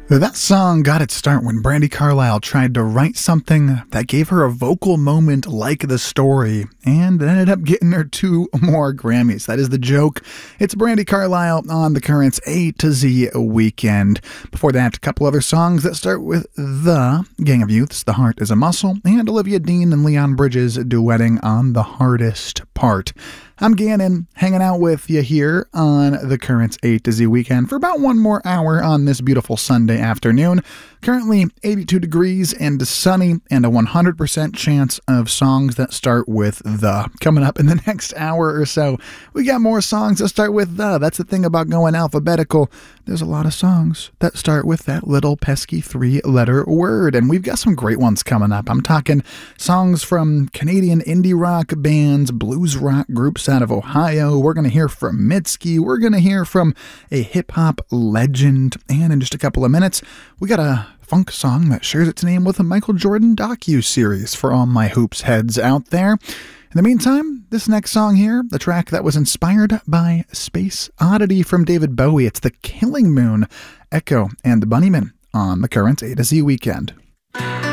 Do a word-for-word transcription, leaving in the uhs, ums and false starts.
That song got its start when Brandi Carlile tried to write something that gave her a vocal moment like The Story, and it ended up getting her two more Grammys. That is the joke. It's Brandi Carlile on the Currents A to Z Weekend. Before that, a couple other songs that start with The Gang of Youths, The Heart is a Muscle, and Olivia Dean and Leon Bridges duetting on The Hardest Part. I'm Gannon, hanging out with you here on the Currents A to Z Weekend for about one more hour on this beautiful Sunday afternoon. Currently eighty-two degrees and sunny, and a one hundred percent chance of songs that start with the. Coming up in the next hour or so, we got more songs that start with the. That's the thing about going alphabetical. There's a lot of songs that start with that little pesky three-letter word, and we've got some great ones coming up. I'm talking songs from Canadian indie rock bands, blues rock groups out of Ohio. We're going to hear from Mitski. We're going to hear from a hip-hop legend, and in just a couple of minutes, we got a funk song that shares its name with a Michael Jordan docu-series for all my hoops heads out there. In the meantime, this next song here, the track that was inspired by Space Oddity from David Bowie, it's The Killing Moon, Echo and the Bunnymen on the Currents A to Z Weekend.